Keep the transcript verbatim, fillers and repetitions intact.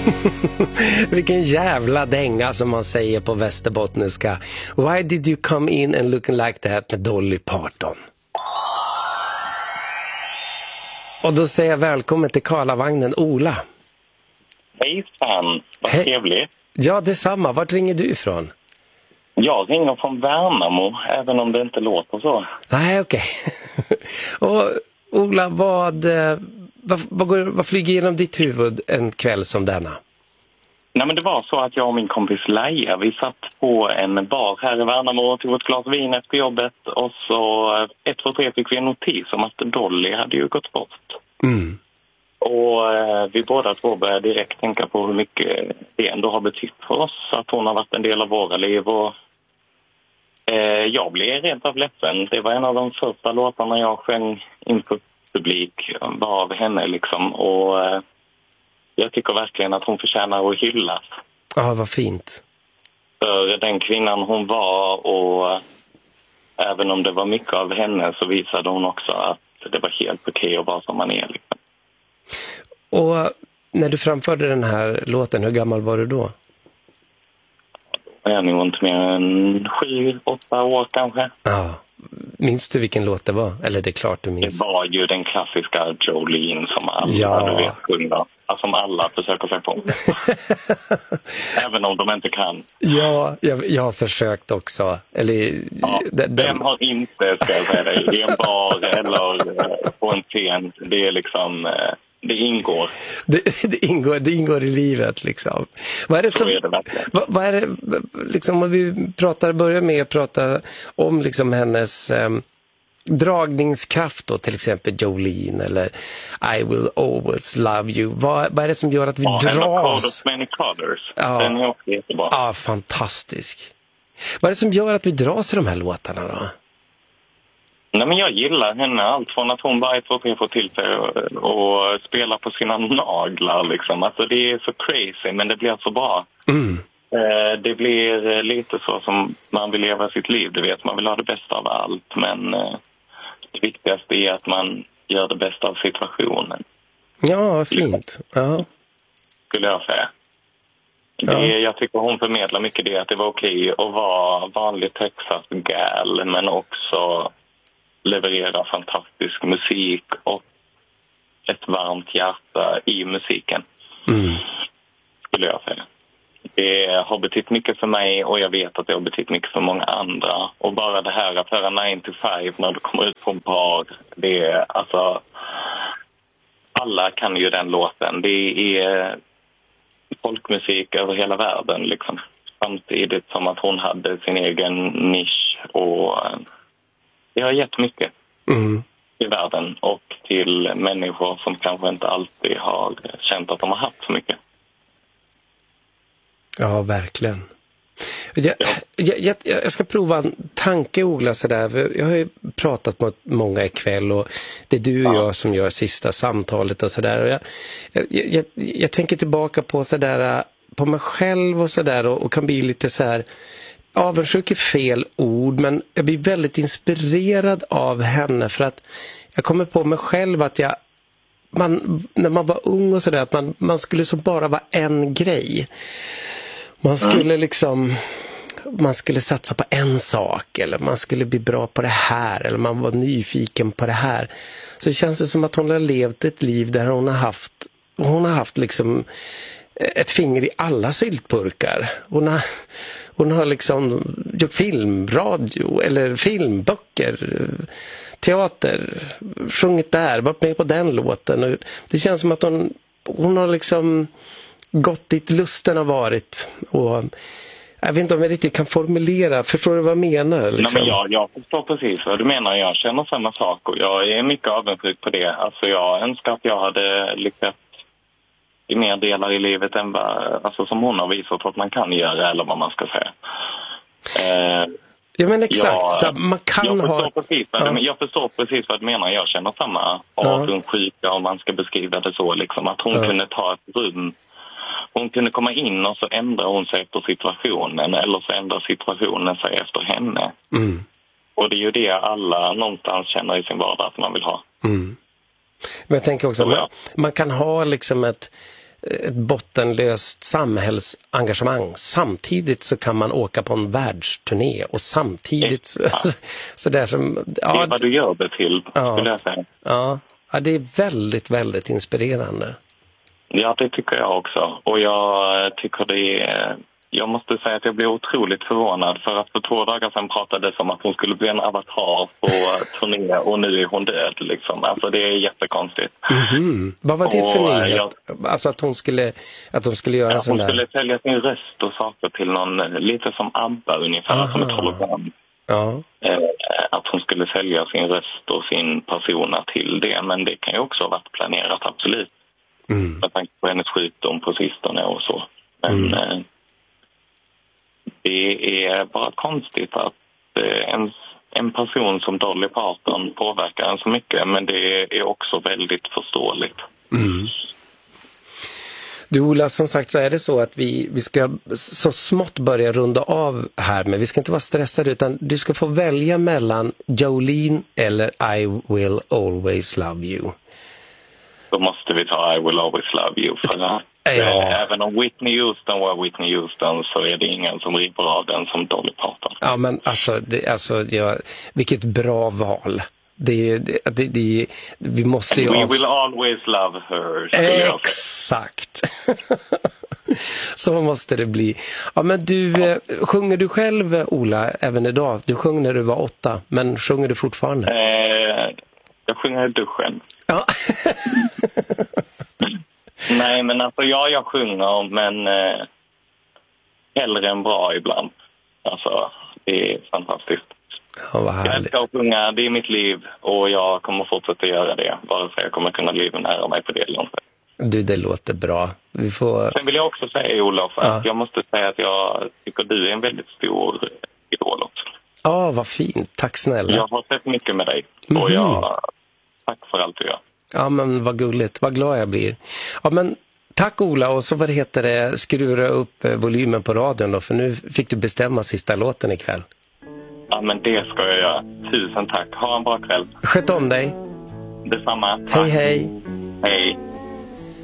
Vilken jävla dänga som man säger på västerbottniska. Why did you come in and looking like that med Dolly Parton? Och då säger jag välkommen till Karlavagnen, Ola. Hej Stan, vad Hej. trevligt. Ja, detsamma. Vart ringer du ifrån? Jag ringer från Värnamo, även om det inte låter så. Nej, okej. Okay. Och Ola, vad, vad, vad, går, vad flyger genom ditt huvud en kväll som denna? Nej, men det var så att jag och min kompis Laia, vi satt på en bar här i Värnamo och tog ett glas vin efter jobbet. Och så ett, två, tre fick vi en notis om att Dolly hade ju gått bort. Mm. Och eh, vi båda två började direkt tänka på hur mycket det ändå har betytt för oss. Att hon har varit en del av våra liv. Och eh, jag blev rent av ledsen. Det var en av de första låtarna jag sjöng inför publik var av henne liksom. Och eh, jag tycker verkligen att hon förtjänar att hyllas. Ja, vad fint. För den kvinnan hon var, och eh, även om det var mycket av henne så visade hon också att det var helt okej att vara som man är liksom. Och när du framförde den här låten, hur gammal var du då? Jag är nog inte mer än sju, åtta år kanske. Ja. Minns du vilken låt det var? Eller det är klart du minns. Det var ju den klassiska Jolene som alla, ja. du vet, sjunger. Alltså, som alla försöker sig på. Även om de inte kan. Ja, jag, jag har försökt också. Eller, ja, den, den har inte, ska jag säga dig, i en bar eller på en scen. Det är liksom... Det ingår. Det, det ingår. Det ingår i livet liksom. Vad är det som, är det vad, vad är det liksom, om vi pratar, börjar med att prata om liksom hennes eh, dragningskraft då, till exempel Jolene eller I will always love you. Vad, vad är det som gör att vi ja, dras? Many colors. Ja. Den är också jättebra. Ja, fantastisk. Vad är det som gör att vi dras till de här låtarna då? Nej, men jag gillar henne. Allt från att hon bara får få till sig och, och spela på sina naglar. Liksom. Alltså, det är så crazy, men det blir så bra. Mm. Eh, det blir lite så som man vill leva sitt liv. Du vet, man vill ha det bästa av allt. Men eh, det viktigaste är att man gör det bästa av situationen. Ja, fint. Ja. Skulle jag säga. Ja. Det, jag tycker hon förmedlar mycket det. Att det var okej att vara vanlig Texas-gal, men också... leverera fantastisk musik och ett varmt hjärta i musiken. Mm. Skulle jag säga. Det har betytt mycket för mig och jag vet att det har betytt mycket för många andra. Och bara det här att höra nine to five när du kommer ut på en bar, det är alltså... Alla kan ju den låten. Det är folkmusik över hela världen liksom. Samtidigt som att hon hade sin egen nisch och... Det har gett mycket mm. i världen och till människor som kanske inte alltid har känt att de har haft så mycket. Ja, verkligen. Jag, ja. jag, jag, jag ska prova en tanke, Ola, sådär. Jag har ju pratat med många ikväll och det är du och ja. jag som gör sista samtalet och sådär. Jag, jag, jag, jag tänker tillbaka på sådär, på mig själv och sådär och, och kan bli lite så här... avundsjuk är fel ord, men jag blir väldigt inspirerad av henne för att jag kommer på mig själv att jag man, när man var ung och sådär, att man, man skulle så bara vara en grej. Man skulle mm. liksom man skulle satsa på en sak eller man skulle bli bra på det här eller man var nyfiken på det här. Så känns det som att hon har levt ett liv där hon har haft hon har haft liksom ett finger i alla syltburkar. Hon har, hon har liksom gjort film, radio eller filmböcker, teater, sjungit där, varit med på den låten. Och det känns som att hon, hon har liksom gått dit lusten har varit. Och jag vet inte om jag riktigt kan formulera. Förstår du vad jag menar? Liksom? Nej, men jag, jag förstår precis vad du menar. Jag känner samma sak och jag är mycket avundsjuk på det. Alltså jag önskar att jag hade lyckats i mer delar i livet än vad, alltså som hon har visat att man kan göra eller vad man ska säga. Eh, ja men exakt, jag, så man kan jag ha... Förstår precis vad ja. du, jag förstår precis vad du menar. Jag känner samma avundsjuka om man ska beskriva det så. Liksom, att hon ja. kunde ta ett rum. Hon kunde komma in och så ändrar hon sig efter situationen eller så ändrar situationen sig efter henne. Mm. Och det är ju det alla någonstans känner i sin vardag att man vill ha. Mm. Men jag tänker också att man, man kan ha liksom ett ett bottenlöst samhällsengagemang. Samtidigt så kan man åka på en världsturné och samtidigt så, så där som... Ja, det är vad du gör det till, ja, skulle jag säga. Ja, ja, det är väldigt, väldigt inspirerande. Ja, det tycker jag också. Och jag tycker det är... Jag måste säga att jag blev otroligt förvånad för att för två dagar sedan pratade det som att hon skulle bli en avatar på turné och nu är hon död liksom. Alltså det är jättekonstigt. Mm-hmm. Vad var det för och, nyhet? Jag, alltså att hon skulle, att hon skulle göra ja, sån där... Hon skulle sälja sin röst och saker till någon, lite som ABBA ungefär, Aha. som ett hologram. Ja. Eh, att hon skulle sälja sin röst och sin persona till det. Men det kan ju också ha varit planerat, absolut. Mm. Med tanke på hennes sjukdom på sistone och så. Men... Mm. Eh, Det är bara konstigt att en, en person som Dolly Parton påverkar en så mycket, men det är också väldigt förståeligt. Mm. Du Ola, som sagt så är det så att vi, vi ska så smått börja runda av här, men vi ska inte vara stressade utan du ska få välja mellan Jolene eller I Will Always Love You. Då måste vi ta I Will Always Love You för att ja. Även om Whitney Houston var Whitney Houston så är det ingen som river av den som Dolly Parton. Ja, men alltså, det, alltså ja, vilket bra val. Det, det, det, det, vi måste ju... We av... will always love her. Exakt. Så måste det bli. Ja, men du, ja. Sjunger du själv, Ola, även idag? Du sjöng när du var åtta, men sjunger du fortfarande? Eh, jag sjunger i duschen. Ja. Nej, men alltså ja, jag sjunger, men eh, hellre än bra ibland. Alltså, det är fantastiskt. Ja, vad härligt. Jag älskar att sjunga, det är mitt liv och jag kommer fortsätta göra det. Bara så jag kommer kunna leva nära mig på det eller inte. Du, det låter bra. Vi får... Sen vill jag också säga, Olof, ja. att jag måste säga att jag tycker du är en väldigt stor idol också. Ja, vad fint. Tack snälla. Jag har sett mycket med dig och jag... Tack för allt du gör. Ja, men vad gulligt. Vad glad jag blir. Ja, men tack Ola. Och så vad heter det, skruva upp volymen på radion då. För nu fick du bestämma sista låten ikväll. Ja, men det ska jag göra. Tusen tack. Ha en bra kväll. Sköt om dig. Detsamma. Hej, hej. Hej.